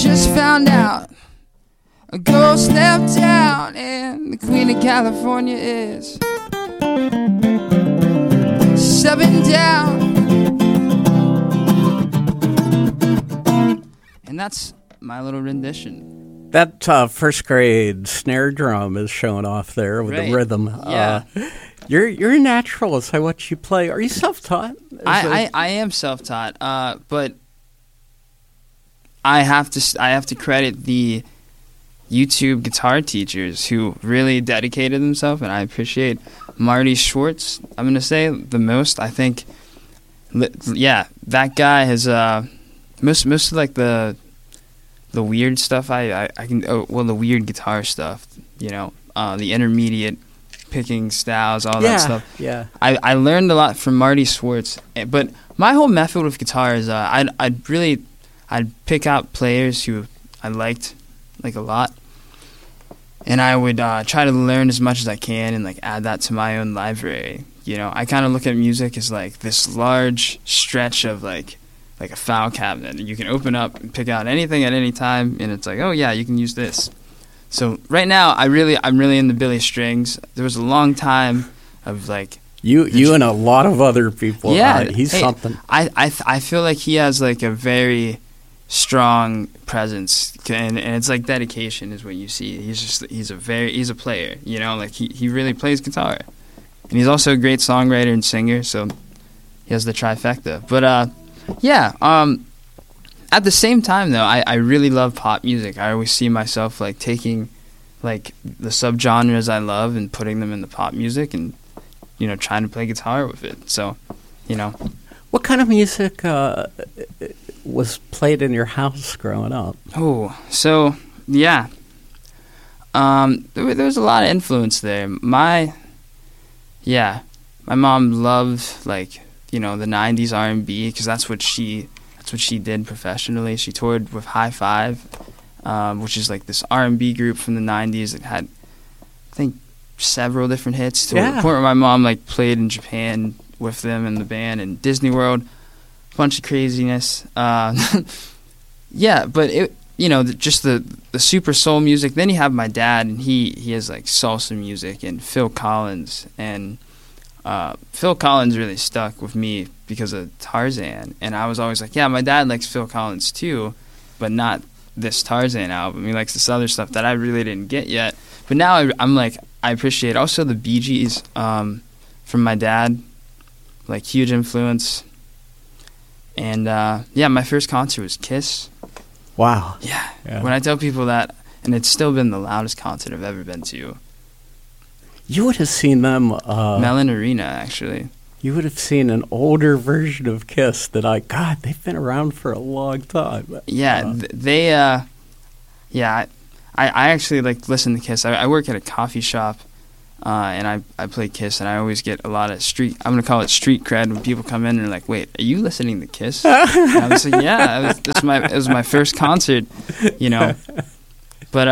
just found out a ghost left town, and the Queen of California is stepping down. And that's my little rendition. That first grade snare drum is showing off there with the rhythm. Yeah. You're a natural. So what you play? Are you self-taught? I am self-taught, but I have to credit the YouTube guitar teachers who really dedicated themselves, and I appreciate Marty Schwartz. I'm gonna say the most. I think, that guy has most of like the weird stuff. I can the weird guitar stuff. The intermediate picking styles, all that stuff. Yeah. I learned a lot from Marty Schwartz, but my whole method with guitar is I'd pick out players who I liked like a lot, and I would try to learn as much as I can and like add that to my own library. I kind of look at music as like this large stretch of like a file cabinet, and you can open up and pick out anything at any time, and it's like, oh yeah, you can use this. So right now, I'm really into Billy Strings. There was a long time of like you and a lot of other people. Yeah, he's something. I feel like he has like a very strong presence, and it's like dedication is what you see. He's a player. Like he really plays guitar, and he's also a great songwriter and singer. So he has the trifecta. But at the same time, though, I really love pop music. I always see myself like taking like the subgenres I love and putting them in the pop music, and trying to play guitar with it. So, what kind of music was played in your house growing up? Oh, so yeah, there was a lot of influence there. My mom loved like the '90s R&B because that's what she did professionally. She toured with High Five, which is like this R&B group from the '90s that had, I think, several different hits to the point where my mom like played in Japan with them in the band and Disney World, a bunch of craziness. But it just the super soul music. Then you have my dad, and he has like salsa music and Phil Collins, and Phil Collins really stuck with me because of Tarzan, and I was always like, yeah, my dad likes Phil Collins too, but not this Tarzan album. He likes this other stuff that I really didn't get yet. But now I'm like, I appreciate also the Bee Gees from my dad, like huge influence. And my first concert was Kiss. Wow. Yeah. When I tell people that, and it's still been the loudest concert I've ever been to. You would have seen them... Mellon Arena, actually. You would have seen an older version of Kiss that they've been around for a long time. Yeah, I actually like listen to Kiss. I work at a coffee shop, and I play Kiss, and I always get a lot of I'm going to call it street cred when people come in and they're like, wait, are you listening to Kiss? And I was like, yeah, it was my first concert, But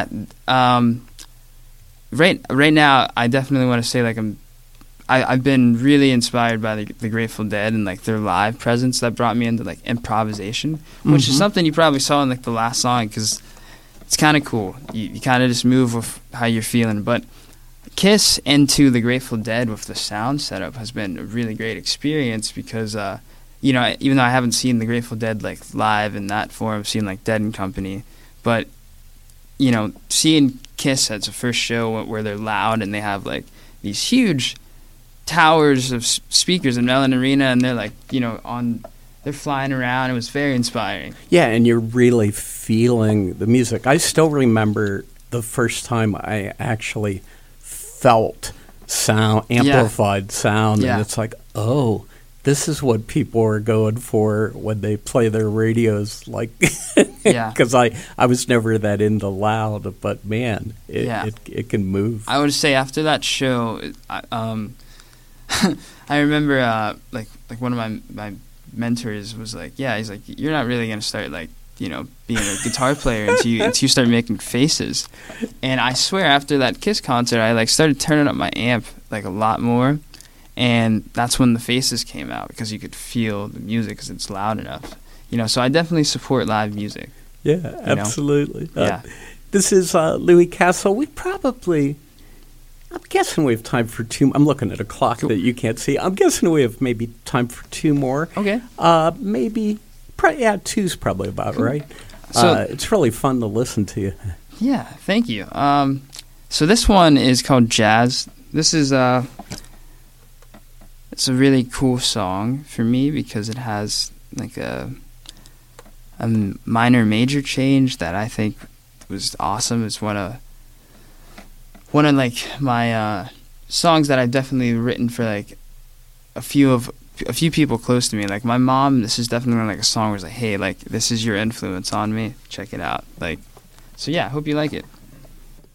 right now, I definitely want to say like I've been really inspired by the Grateful Dead and like their live presence that brought me into like improvisation, which is something you probably saw in like the last song because it's kind of cool. You kind of just move with how you're feeling. But Kiss into the Grateful Dead with the sound setup has been a really great experience because even though I haven't seen the Grateful Dead like live in that form, I've seen like Dead and Company, but seeing Kiss as a first show where they're loud and they have like these huge towers of speakers in Mellon Arena, and they're like, they're flying around. It was very inspiring. Yeah, and you're really feeling the music. I still remember the first time I actually felt sound, amplified sound, and it's like, oh, this is what people are going for when they play their radios. Like, because I was never that into loud, but man, it can move. I would say after that show, I remember like one of my mentors was like, he's like, you're not really gonna start like being a guitar player until you start making faces. And I swear after that Kiss concert, I like started turning up my amp like a lot more. And that's when the faces came out because you could feel the music because it's loud enough. So I definitely support live music. Yeah, absolutely. Yeah. This is Louis Castle. I'm guessing we have time for two. I'm looking at a clock that you can't see. I'm guessing we have maybe time for two more. Okay. Maybe, two's probably about right. So it's really fun to listen to you. Yeah, thank you. So this one is called Jazz. This is it's a really cool song for me because it has like a minor major change that I think was awesome. It's one of like my songs that I've definitely written for like a few people close to me. Like my mom, this is definitely like a song where it's like, hey, like this is your influence on me. Check it out. Like, so yeah, I hope you like it.